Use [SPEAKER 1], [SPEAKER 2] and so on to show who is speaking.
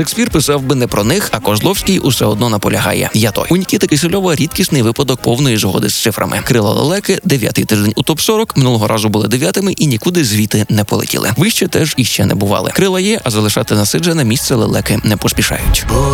[SPEAKER 1] Шекспір писав би не про них, а Козловський усе одно наполягає. Я той. У Нікіти Кисельова рідкісний випадок повної згоди з цифрами. Крила лелеки, 9-й тиждень у топ-40, минулого разу були 9-ми і нікуди звідти не полетіли. Вище теж іще не бували. Крила є, а залишати насиджене місце лелеки не поспішають.